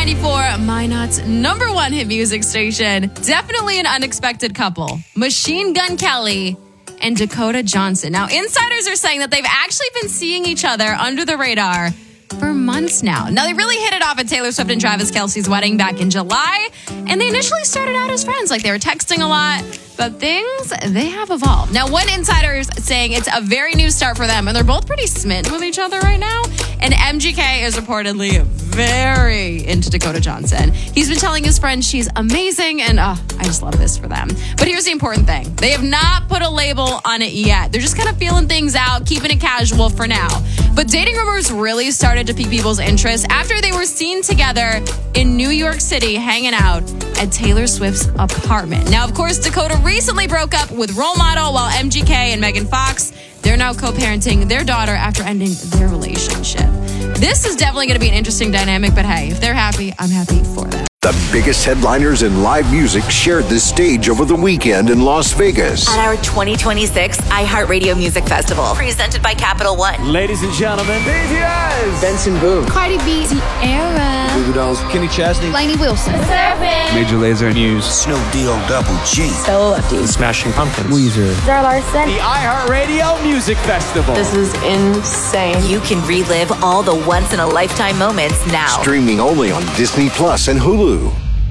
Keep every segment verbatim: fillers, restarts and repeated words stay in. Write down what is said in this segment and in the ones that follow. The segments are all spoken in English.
ninety-four, Minot's number one hit music station. Definitely an unexpected couple. Machine Gun Kelly and Dakota Johnson. Now, insiders are saying that they've actually been seeing each other under the radar for months now. Now, they really hit it off at Taylor Swift and Travis Kelce's wedding back in July, and they initially started out as friends. Like, they were texting a lot, but things, they have evolved. Now, one insider is saying it's a very new start for them, and they're both pretty smitten with each other right now, and M G K is reportedly very into Dakota Johnson. He's been telling his friends she's amazing, and oh, I just love this for them. But here's the important thing. They have not put a label on it yet. They're just kind of feeling things out, keeping it casual for now. But dating rumors really started to pique people's interest after they were seen together in New York City hanging out at Taylor Swift's apartment. Now, of course, Dakota recently broke up with role model, while M G K and Megan Fox, they're now co-parenting their daughter after ending their relationship. This is definitely going to be an interesting dynamic, but hey, if they're happy, I'm happy for them. The biggest headliners in live music shared the stage over the weekend in Las Vegas. At our twenty twenty-six iHeartRadio Music Festival, presented by Capital One. Ladies and gentlemen, B T S, Benson Boone, Cardi B, Sierra, Goo Goo Dolls, Kenny Chesney, Lainey Wilson, Major Lazer, Muse, Snoop Dio Double G, Stella Lefty, Smashing Pumpkins, Weezer, Zara Larson. The iHeartRadio Music Festival. This is insane. You can relive all the once-in-a-lifetime moments now. Streaming only on Disney Plus and Hulu.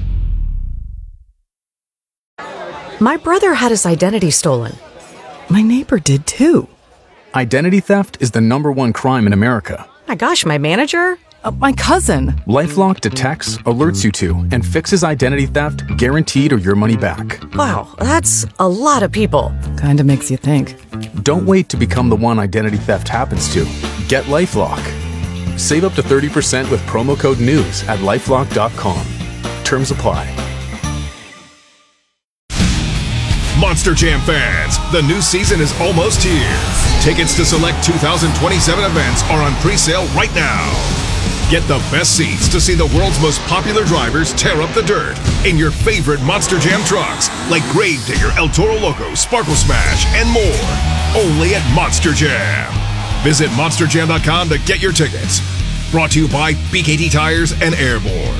My brother had his identity stolen. My neighbor did too. Identity theft is the number one crime in America. My gosh, my manager? Uh, my cousin. LifeLock detects, alerts you to, and fixes identity theft guaranteed or your money back. Wow, that's a lot of people. Kinda makes you think. Don't wait to become the one identity theft happens to. Get LifeLock. Save up to thirty percent with promo code NEWS at lifelock dot com. Terms apply. Monster Jam fans, the new season is almost here. Tickets to select two thousand twenty-seven events are on pre-sale right now. Get the best seats to see the world's most popular drivers tear up the dirt in your favorite Monster Jam trucks, like Gravedigger, El Toro Loco, Sparkle Smash, and more. Only at Monster Jam. Visit monster jam dot com to get your tickets. Brought to you by B K T Tires and Airborne.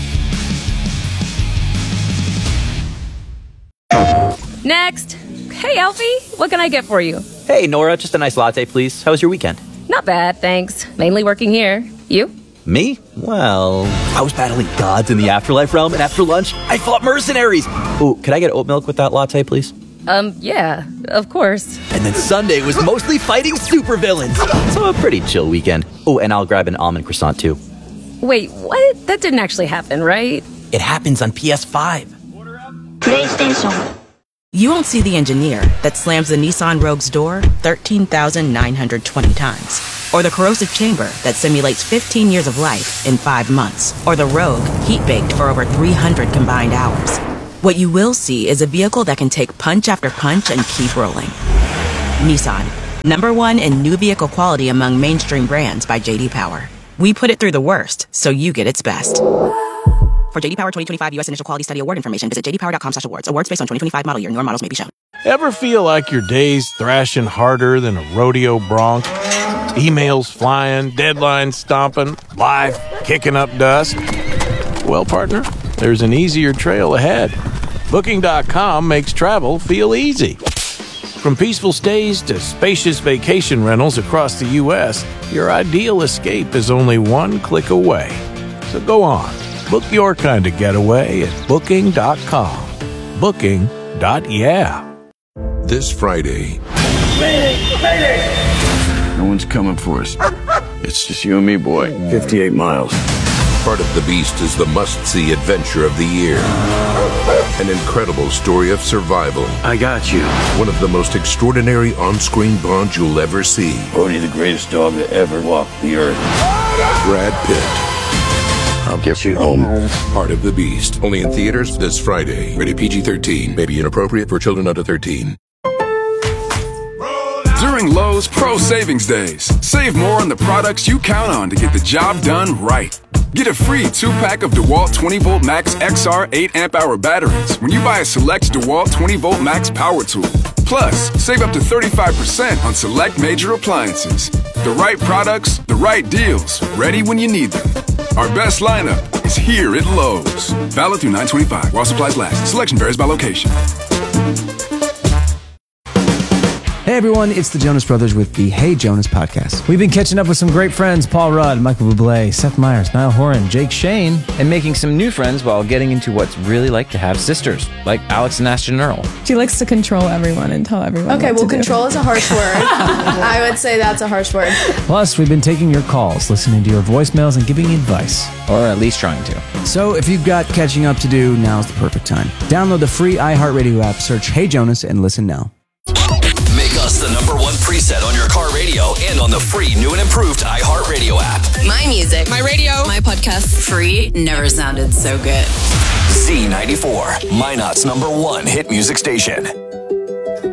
Next. Hey, Alfie. What can I get for you? Hey, Nora. Just a nice latte, please. How was your weekend? Not bad, thanks. Mainly working here. You? Me? Well, I was battling gods in the afterlife realm, and after lunch, I fought mercenaries. Ooh, could I get oat milk with that latte, please? Um, yeah, of course. And then Sunday was mostly fighting supervillains. So a pretty chill weekend. Oh, and I'll grab an almond croissant, too. Wait, what? That didn't actually happen, right? It happens on P S five. PlayStation. You won't see the engineer that slams the Nissan Rogue's door thirteen thousand nine hundred twenty times. Or the corrosive chamber that simulates fifteen years of life in five months. Or the Rogue heat-baked for over three hundred combined hours. What you will see is a vehicle that can take punch after punch and keep rolling. Nissan, number one in new vehicle quality among mainstream brands by J D Power. We put it through the worst, so you get its best. For J D Power twenty twenty-five U S Initial Quality Study Award information, visit j d power dot com slash awards. Awards based on twenty twenty-five model year. Newer models may be shown. Ever feel like your day's thrashing harder than a rodeo bronc? Emails flying, deadlines stomping, life kicking up dust? Well, partner, there's an easier trail ahead. Booking dot com makes travel feel easy. From peaceful stays to spacious vacation rentals across the U S, your ideal escape is only one click away. So go on. Book your kind of getaway at booking dot com. Booking. Yeah. This Friday. Mayday! Mayday! No one's coming for us. It's just you and me, boy. fifty-eight miles. Part of the Beast is the must-see adventure of the year. An incredible story of survival. I got you. One of the most extraordinary on-screen bonds you'll ever see. Bodhi, the greatest dog to ever walk the earth. Brad Pitt. I'll get you home. Part of the Beast. Only in theaters this Friday. Rated P G thirteen. May be inappropriate for children under thirteen. During Lowe's Pro Savings Days, save more on the products you count on to get the job done right. Get a free two-pack of DeWalt twenty volt Max X R eight amp hour batteries when you buy a select DeWalt twenty volt Max power tool. Plus, save up to thirty-five percent on select major appliances. The right products, the right deals, ready when you need them. Our best lineup, is here at Lowe's. Valid through nine twenty-five while supplies last. Selection varies by location. Hey everyone, it's the Jonas Brothers with the Hey Jonas podcast. We've been catching up with some great friends, Paul Rudd, Michael Bublé, Seth Meyers, Niall Horan, Jake Shane, and making some new friends while getting into what's really like to have sisters, like Alex and Ashton Earl. She likes to control everyone and tell everyone Okay, what well, to control do. is a harsh word. I would say that's a harsh word. Plus, we've been taking your calls, listening to your voicemails, and giving you advice. Or at least trying to. So if you've got catching up to do, now's the perfect time. Download the free iHeartRadio app, search Hey Jonas, and listen now. Make us the number one preset on your car radio and on the free new and improved iHeartRadio app. My music, my radio, my podcast. Free never sounded so good. Z ninety-four, Minot's number one hit music station.